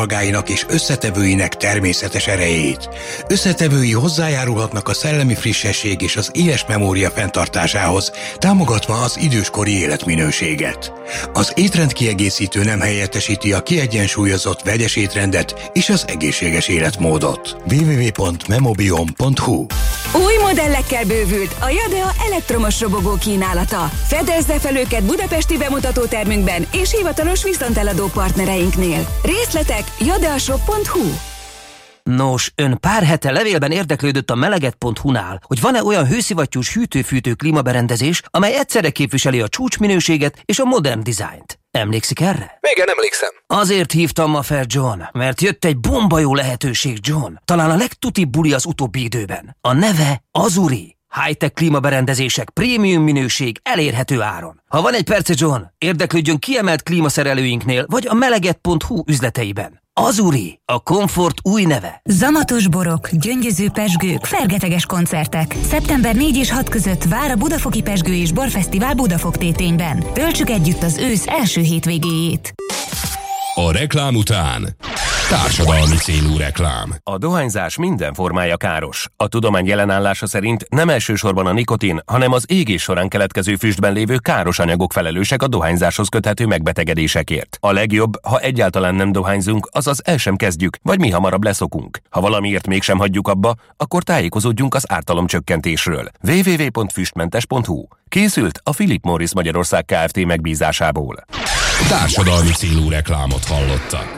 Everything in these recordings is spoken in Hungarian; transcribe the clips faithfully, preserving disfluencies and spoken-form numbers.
magáinak és összetevőinek természetes erejét. Összetevői hozzájárulhatnak a szellemi frissesség és az éles memória fenntartásához, támogatva az időskori életminőséget. Az étrendkiegészítő nem helyettesíti a kiegyensúlyozott vegyes étrendet és az egészséges életmódot. double-u double-u double-u pont memobiom pont hu Új modellekkel bővült a Jadea elektromos robogó kínálata. Fedezze fel őket budapesti bemutatótermünkben és hivatalos viszonteladó partnereinknél. Részletek jadeashop pont hu. Nos, ön pár hete levélben érdeklődött a meleget pont hu-nál, hogy van-e olyan hőszivattyús hűtő-fűtő klímaberendezés, amely egyszerre képviseli a csúcsminőséget és a modern dizájnt. Emlékszik erre? Igen, emlékszem. Azért hívtam ma fel, John, mert jött egy bomba jó lehetőség, John. Talán a legtutibb buli az utóbbi időben. A neve Azuri. High-tech klímaberendezések, prémium minőség, elérhető áron. Ha van egy perce, John, érdeklődjön kiemelt klímaszerelőinknél, vagy a meleget pont hu üzleteiben. Azuri, a komfort új neve. Zamatos borok, gyöngyöző pezsgők, fergeteges koncertek. szeptember négy és hat között vár a Budafoki Pezsgő és Borfesztivál Budafok tétényben. Töltsük együtt az ősz első hétvégéjét. A reklám után társadalmi célú reklám. A dohányzás minden formája káros. A tudomány jelenállása szerint nem elsősorban a nikotin, hanem az égés során keletkező füstben lévő káros anyagok felelősek a dohányzáshoz köthető megbetegedésekért. A legjobb, ha egyáltalán nem dohányzunk, azaz el sem kezdjük, vagy mi hamarabb leszokunk. Ha valamiért mégsem hagyjuk abba, akkor tájékozódjunk az ártalomcsökkentésről. double-u double-u double-u pont füstmentes pont hu. Készült a Philip Morris Magyarország Kft. Megbízásából. Társadalmi célú reklámot hallottak.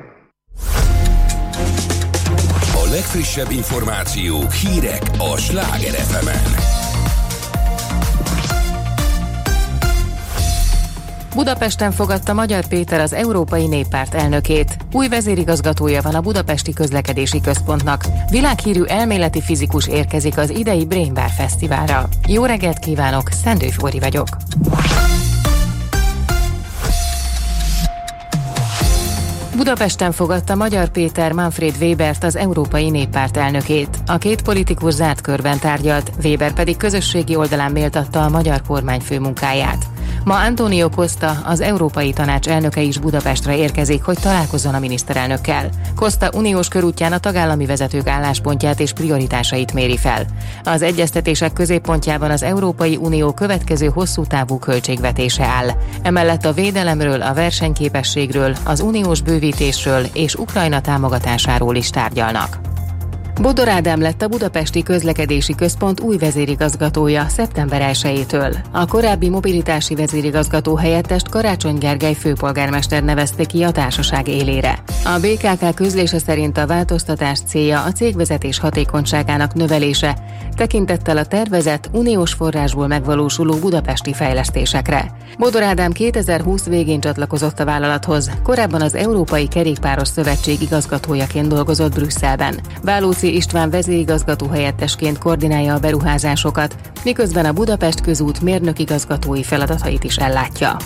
A legfrissebb információk, hírek a Sláger ef emen. Budapesten fogadta Magyar Péter az Európai Néppárt elnökét. Új vezérigazgatója van a Budapesti Közlekedési Központnak. Világhírű elméleti fizikus érkezik az idei Brain Bar Fesztiválra. Jó reggelt kívánok, Szendő Fóri vagyok. Budapesten fogadta Magyar Péter Manfred Webert, az Európai Néppárt elnökét. A két politikus zárt körben tárgyalt, Weber pedig közösségi oldalán méltatta a magyar kormány főmunkáját. Ma Antonio Costa, az Európai Tanács elnöke is Budapestre érkezik, hogy találkozzon a miniszterelnökkel. Costa uniós körútján a tagállami vezetők álláspontját és prioritásait méri fel. Az egyeztetések középpontjában az Európai Unió következő hosszú távú költségvetése áll. Emellett a védelemről, a versenyképességről, az uniós bővítésről és Ukrajna támogatásáról is tárgyalnak. Bodor Ádám lett a Budapesti Közlekedési Központ új vezérigazgatója szeptember elsejétől. A korábbi mobilitási vezérigazgató helyettest Karácsony Gergely főpolgármester nevezte ki a társaság élére. A bé ká ká közlése szerint a változtatás célja a cégvezetés hatékonyságának növelése, tekintettel a tervezett uniós forrásból megvalósuló budapesti fejlesztésekre. Bodor Ádám kétezer-húsz végén csatlakozott a vállalathoz, korábban az Európai Kerékpáros Szövetség igazgatójaként dolgozott Brüsszelben. Válóci István vezérigazgató helyettesként koordinálja a beruházásokat, miközben a Budapest Közút mérnökigazgatói feladatait is ellátja.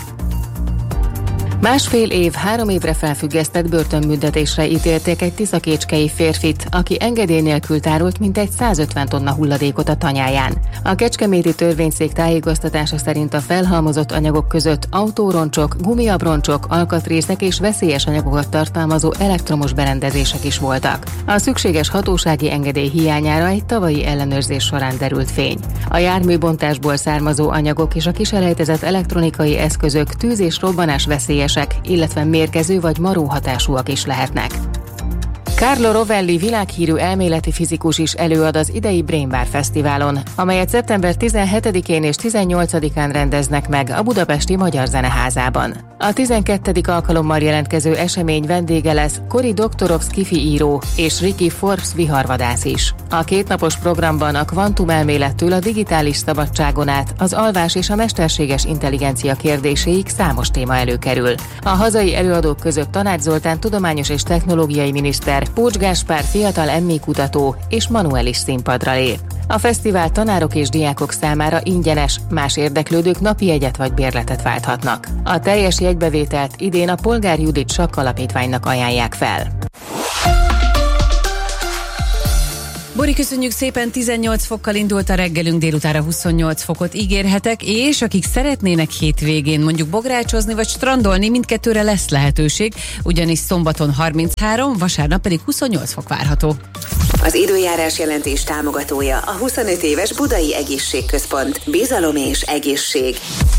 Másfél év, három évre felfüggesztett börtönbüntetésre ítélték egy tiszakécskei férfit, aki engedély nélkül tárolt mintegy százötven tonna hulladékot a tanyáján. A kecskeméti törvényszék tájékoztatása szerint a felhalmozott anyagok között autóroncsok, gumiabroncsok, alkatrészek és veszélyes anyagokat tartalmazó elektromos berendezések is voltak. A szükséges hatósági engedély hiányára egy tavalyi ellenőrzés során derült fény. A járműbontásból származó anyagok és a kiselejtezett elektronikai eszközök tűz- és robbanás veszélyes, illetve mérgező vagy maró hatásúak is lehetnek. Carlo Rovelli világhírű elméleti fizikus is előad az idei Brain Bar Fesztiválon, amelyet szeptember tizenhetedikén és tizennyolcadikán rendeznek meg a budapesti Magyar Zeneházában. A tizenkettedik alkalommal jelentkező esemény vendége lesz Cory Doctorow sci-fi író és Ricky Forbes viharvadász is. A kétnapos programban a kvantumelmélettől a digitális szabadságon át az alvás és a mesterséges intelligencia kérdéséig számos téma előkerül. A hazai előadók között Tanács Zoltán tudományos és technológiai miniszter, Pócs Gáspár fiatal em i kutató és Manuel is színpadra lép. A fesztivál tanárok és diákok számára ingyenes, más érdeklődők napi jegyet vagy bérletet válthatnak. A teljes jegybevételt idén a Polgár Judit Sakk Alapítványnak ajánlják fel. Bori, köszönjük szépen, tizennyolc fokkal indult a reggelünk, délutára huszonnyolc fokot ígérhetek, és akik szeretnének hétvégén mondjuk bográcsozni vagy strandolni, mindkettőre lesz lehetőség, ugyanis szombaton harminchárom, vasárnap pedig huszonnyolc fok várható. Az időjárás jelentés támogatója a huszonöt éves Budai Egészségközpont. Bizalom és egészség.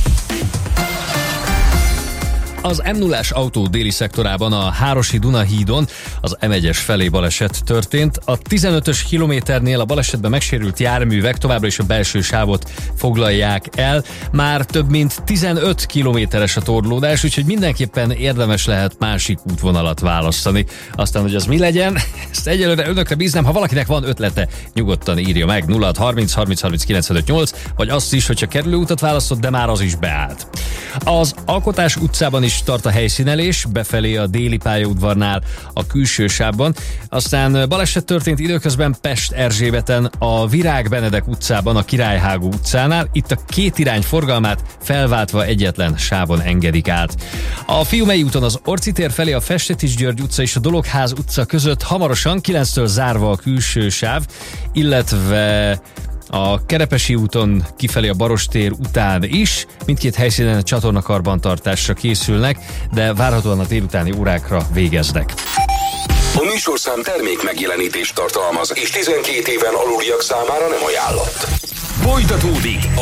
Az em nullás autó déli szektorában a Hárosi Dunahídon az em egyes felé baleset történt. A tizenötös kilométernél a balesetben megsérült járművek továbbra is a belső sávot foglalják el. Már több mint tizenöt kilométeres a torlódás, úgyhogy mindenképpen érdemes lehet másik útvonalat választani. Aztán, hogy az mi legyen, ezt egyelőre önökre bíznám. Ha valakinek van ötlete, nyugodtan írja meg nulla hat harminc harminc harminc kilencvenöt nyolc, vagy azt is, hogyha kerülőutat választott, de már az is beállt. Az Alkotás utcában is tart a helyszínelés, befelé a déli pályaudvarnál a külső sávban. Aztán baleset történt időközben Pest-Erzsébeten, a Virág Benedek utcában, a Királyhágó utcánál. Itt a két irány forgalmát felváltva egyetlen sávon engedik át. A Fiumei úton az Orci tér felé a Festetics György utca és a Dologház utca között hamarosan kilenctől zárva a külső sáv, illetve a Kerepesi úton kifelé a Barostér után is. Mindkét helyszínen a csatornakarbantartásra készülnek, de várhatóan a délutáni órákra végeznek. A műsorszám termék megjelenítést tartalmaz, és tizenkét éven aluliak számára nem ajánlott. Folytatódik